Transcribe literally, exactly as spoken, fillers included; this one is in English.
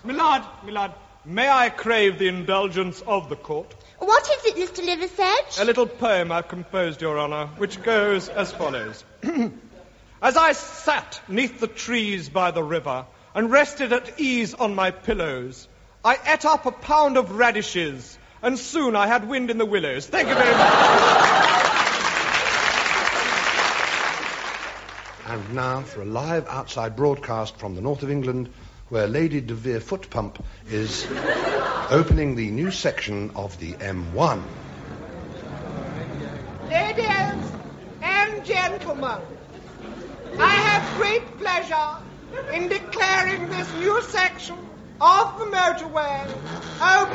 Milord, milord, may I crave the indulgence of the court? What is it, Mister Liversedge? A little poem I've composed, Your Honour, which goes as follows. As I sat neath the trees by the river and rested at ease on my pillows, I ate up a pound of radishes, and soon I had wind in the willows. Thank you very much. And now for a live outside broadcast from the north of England, where Lady De Vere Footpump is opening the new section of the M one. Ladies and gentlemen, I have great pleasure in declaring this new section of the motorway open.